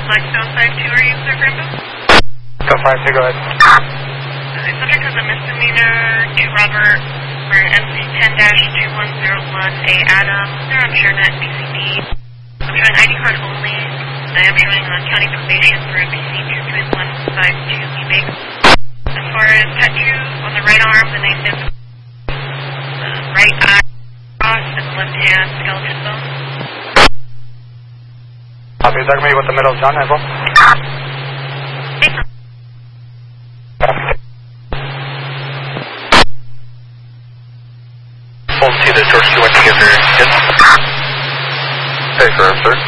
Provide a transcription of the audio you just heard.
Blackstone 5-2, are you clear for info? Go 5-2, go ahead. Subject has a misdemeanor, 2 Robert, for MC10-2101, A Adam. They're on ShareNet, PCB. I'm showing ID card only. I am showing on county probation for PC23152 base. As far as tattoo on the right arm, the name is right eye cross and left hand skeleton bone. Copy, talk to me with the middle John Neville. Full see the source you went together. Yes. Hey, sir.